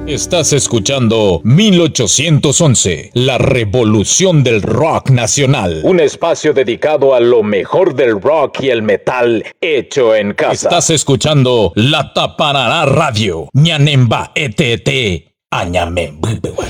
Estás escuchando 1811, la revolución del rock nacional. Un espacio dedicado a lo mejor del rock y el metal hecho en casa. Estás escuchando La Taparara Radio. Ñanemba etete. Añamem.